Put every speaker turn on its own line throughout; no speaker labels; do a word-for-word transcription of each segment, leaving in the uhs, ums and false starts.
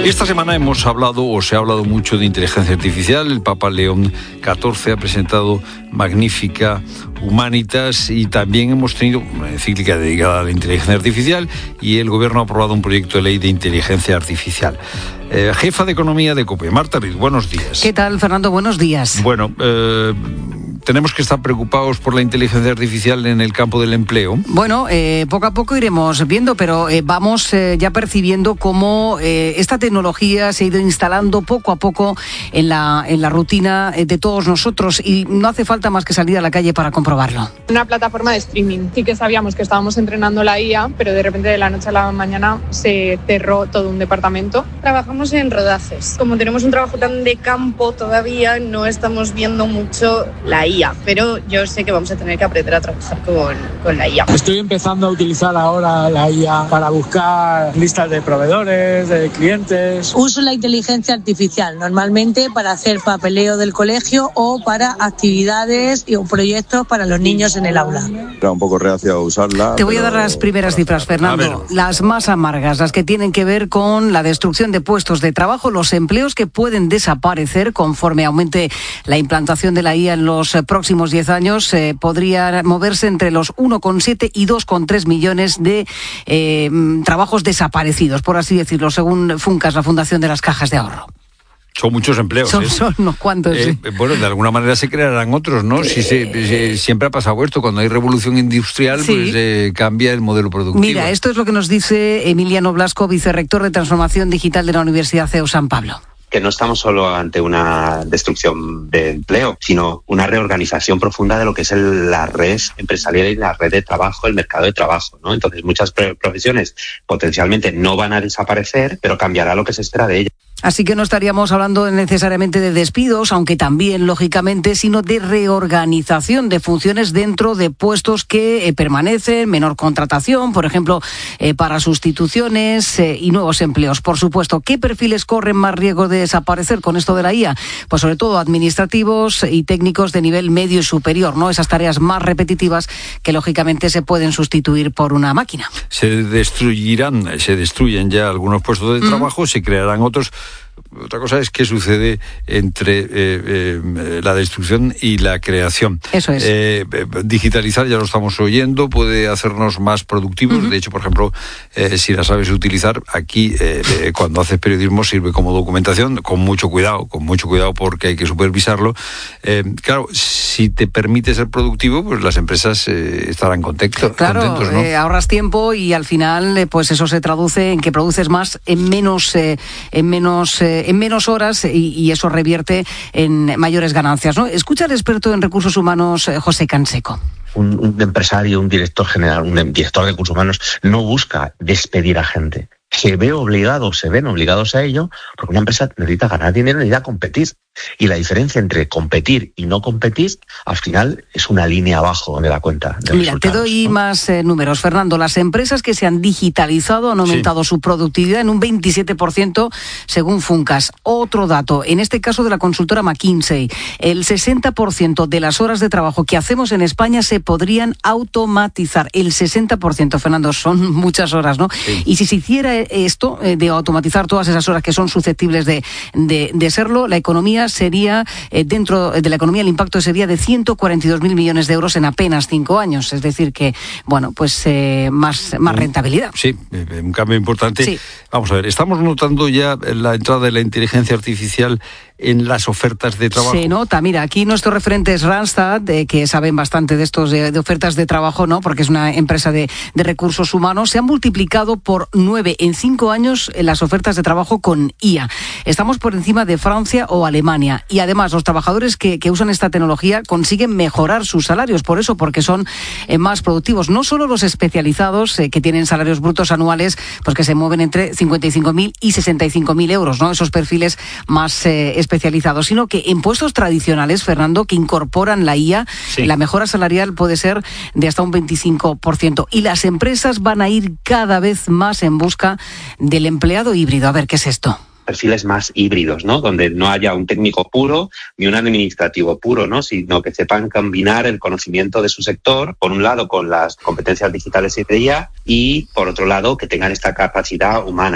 Esta semana hemos hablado, o se ha hablado mucho de inteligencia artificial. El Papa León catorce ha presentado Magnificat Humanitas y también hemos tenido una encíclica dedicada a la inteligencia artificial y el Gobierno ha aprobado un proyecto de ley de inteligencia artificial. Eh, jefa de Economía de COPE, Marta Riz, buenos días.
¿Qué tal, Fernando? Buenos días.
Bueno, eh, tenemos que estar preocupados por la inteligencia artificial en el campo del empleo.
Bueno, eh, poco a poco iremos viendo, pero eh, vamos eh, ya percibiendo cómo eh, esta tecnología se ha ido instalando poco a poco en la, en la rutina de todos nosotros y no hace falta más que salir a la calle para comprobarlo.
Una plataforma de streaming. Sí que sabíamos que estábamos entrenando la I A, pero de repente de la noche a la mañana se cerró todo un departamento.
Trabajamos en rodajes. Como tenemos un trabajo tan de campo todavía, no estamos viendo mucho la I A, pero yo sé que vamos a tener que aprender a trabajar con, con la I A.
Estoy empezando a utilizar ahora la I A para buscar listas de proveedores, de clientes.
Uso la inteligencia artificial normalmente para hacer papeleo del colegio o para actividades y proyectos para los niños en el aula.
Era un poco reacio a usarla.
Te voy pero... a dar las primeras cifras, Fernando. Las más amargas, las que tienen que ver con la destrucción de puestos de trabajo, los empleos que pueden desaparecer conforme aumente la implantación de la I A en los próximos diez años, eh, podría moverse entre los uno coma siete y dos coma tres millones de eh, trabajos desaparecidos, por así decirlo, según Funcas, la Fundación de las Cajas de Ahorro.
Son muchos empleos.
Son,
¿eh?
son unos cuantos.
Eh,
sí.
Bueno, de alguna manera se crearán otros, ¿no? Si se, si siempre ha pasado esto, cuando hay revolución industrial, sí. pues eh, cambia el modelo productivo.
Mira, esto es lo que nos dice Emiliano Blasco, vicerrector de Transformación Digital de la Universidad C E U San Pablo.
Que no estamos solo ante una destrucción de empleo, sino una reorganización profunda de lo que es el, la red empresarial y la red de trabajo, el mercado de trabajo, ¿no? Entonces, muchas profesiones potencialmente no van a desaparecer, pero cambiará lo que se espera de ellas.
Así que no estaríamos hablando necesariamente de despidos, aunque también, lógicamente, sino de reorganización de funciones dentro de puestos que eh, permanecen, menor contratación, por ejemplo, eh, para sustituciones eh, y nuevos empleos. Por supuesto, ¿qué perfiles corren más riesgo de desaparecer con esto de la I A? Pues sobre todo administrativos y técnicos de nivel medio y superior, ¿no? Esas tareas más repetitivas que, lógicamente, se pueden sustituir por una máquina.
Se destruirán, se destruyen ya algunos puestos de trabajo, mm. se crearán otros. Otra cosa es qué sucede entre eh, eh, la destrucción y la creación.
Eso es.
Eh, digitalizar, ya lo estamos oyendo, puede hacernos más productivos. Uh-huh. De hecho, por ejemplo, eh, si la sabes utilizar, aquí eh, eh, cuando haces periodismo sirve como documentación, con mucho cuidado, con mucho cuidado porque hay que supervisarlo. Eh, claro, si te permite ser productivo, pues las empresas eh, estarán contentos.
Claro,
contentos, ¿no?
eh, ahorras tiempo y al final, eh, pues eso se traduce en que produces más en menos, eh, en menos eh, en menos horas y, y eso revierte en mayores ganancias, ¿no? Escucha al experto en recursos humanos, José Canseco.
Un, un empresario, un director general, un director de recursos humanos no busca despedir a gente. Se ve obligado, se ven obligados a ello, porque una empresa necesita ganar dinero, necesita competir. Y la diferencia entre competir y no competir, al final, es una línea abajo donde da cuenta de
Mira, te doy ¿no? más eh, números, Fernando. Las empresas que se han digitalizado han aumentado sí. su productividad en un veintisiete por ciento, según Funcas. Otro dato, en este caso de la consultora McKinsey, el sesenta por ciento de las horas de trabajo que hacemos en España se podrían automatizar. El sesenta por ciento, Fernando, son muchas horas, ¿no? Sí. Y si se hiciera esto, eh, de automatizar todas esas horas que son susceptibles de, de, de serlo, la economía sería, eh, dentro de la economía, el impacto sería de ciento cuarenta y dos mil millones de euros en apenas cinco años. Es decir que, bueno, pues eh, más, más rentabilidad.
Sí, un cambio importante. Sí. Vamos a ver, estamos notando ya la entrada de la inteligencia artificial en las ofertas de trabajo.
Se nota, mira, aquí nuestro referente es Randstad, eh, que saben bastante de estos de, de ofertas de trabajo, ¿no? Porque es una empresa de, de recursos humanos. Se han multiplicado por nueve en cinco años en las ofertas de trabajo con I A. Estamos por encima de Francia o Alemania. Y además, los trabajadores que, que usan esta tecnología consiguen mejorar sus salarios, por eso, porque son eh, más productivos. No solo los especializados, eh, que tienen salarios brutos anuales, pues que se mueven entre cincuenta y cinco mil y sesenta y cinco mil euros, ¿no? Esos perfiles más eh, especializados, sino que en puestos tradicionales, Fernando, que incorporan la I A, sí. la mejora salarial puede ser de hasta un veinticinco por ciento. Y las empresas van a ir cada vez más en busca del empleado híbrido. A ver, ¿qué es esto?
Perfiles más híbridos, ¿no? Donde no haya un técnico puro ni un administrativo puro, ¿no? Sino que sepan combinar el conocimiento de su sector, por un lado con las competencias digitales y de I A, y por otro lado que tengan esta capacidad humana.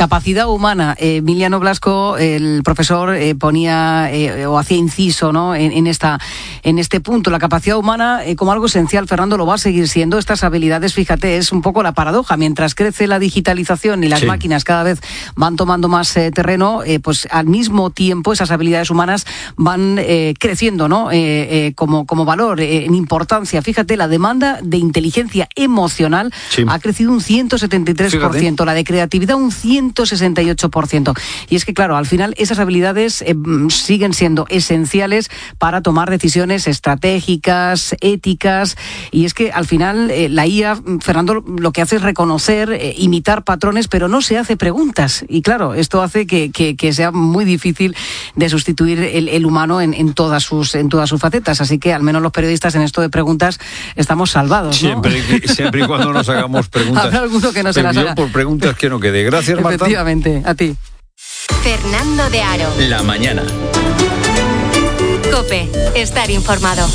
capacidad humana. Eh, Emiliano Blasco, el profesor, eh, ponía eh, o hacía inciso, ¿no?, en, en, esta, en este punto. La capacidad humana eh, como algo esencial, Fernando, lo va a seguir siendo. Estas habilidades, fíjate, es un poco la paradoja. Mientras crece la digitalización y las sí. máquinas cada vez van tomando más eh, terreno, eh, pues al mismo tiempo esas habilidades humanas van eh, creciendo, ¿no?, eh, eh, como, como valor, eh, en importancia. Fíjate, la demanda de inteligencia emocional sí. ha crecido un ciento setenta y tres por ciento, Fíjate. la de creatividad un ciento sesenta y ocho por ciento. Y es que, claro, al final esas habilidades eh, siguen siendo esenciales para tomar decisiones estratégicas, éticas, y es que al final eh, la I A, Fernando, lo que hace es reconocer, eh, imitar patrones, pero no se hace preguntas. Y claro, esto hace que, que, que sea muy difícil de sustituir el, el humano en, en, todas sus, en todas sus facetas. Así que al menos los periodistas en esto de preguntas estamos salvados, ¿no?
Siempre, siempre y cuando nos hagamos preguntas.
Habrá alguno que no se las haga.
Por preguntas que no quede. Gracias, Marta.
Efectivamente, a ti.
Fernando de Aro.
La mañana.
COPE. Estar informado.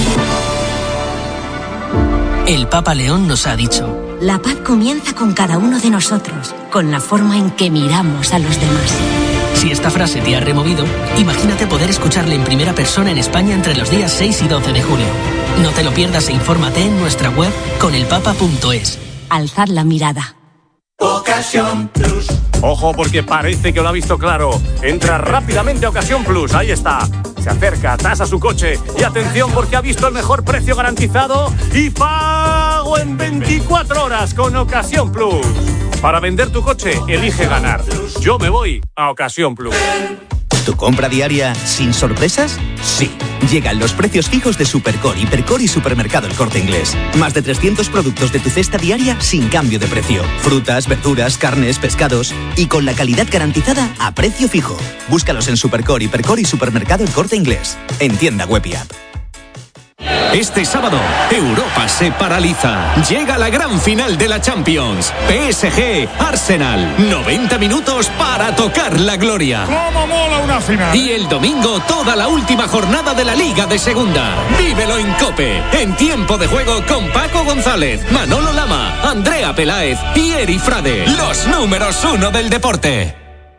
El Papa León nos ha dicho:
la paz comienza con cada uno de nosotros, con la forma en que miramos a los demás.
Si esta frase te ha removido, imagínate poder escucharla en primera persona en España entre los días seis y doce de julio. No te lo pierdas e infórmate en nuestra web conelpapa punto es.
Alzad la mirada.
Ocasión Plus. Ojo, porque parece que lo ha visto claro. Entra rápidamente a Ocasión Plus, ahí está. Se acerca, tasa su coche y atención porque ha visto el mejor precio garantizado y pago en veinticuatro horas con Ocasión Plus. Para vender tu coche, elige ganar. Yo me voy a Ocasión Plus.
¿Tu compra diaria sin sorpresas? Sí. Llegan los precios fijos de Supercore, Hipercore y Supermercado El Corte Inglés. Más de trescientos productos de tu cesta diaria sin cambio de precio. Frutas, verduras, carnes, pescados y con la calidad garantizada a precio fijo. Búscalos en Supercore, Hipercore y Supermercado El Corte Inglés. En tienda web y app.
Este sábado, Europa se paraliza. Llega la gran final de la Champions. P S G Arsenal. noventa minutos para tocar la gloria.
¡Cómo mola una final!
Y el domingo, toda la última jornada de la Liga de Segunda. Vívelo en COPE. En tiempo de juego con Paco González, Manolo Lama, Andrea Peláez y Eri Frade. Los números uno del deporte.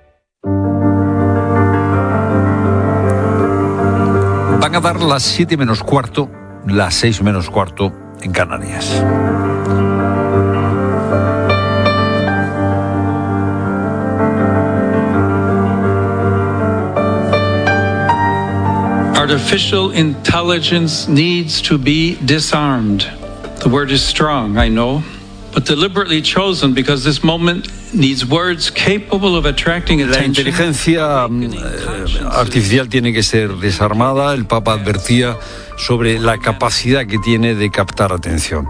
Van a dar las siete menos cuarto, las seis menos cuarto en Canarias.
Artificial intelligence needs to be disarmed. The word is strong, I know, but deliberately chosen because this moment needs words capable of attracting attention.
La inteligencia eh, artificial tiene que ser desarmada. El Papa advertía sobre la capacidad que tiene de captar atención.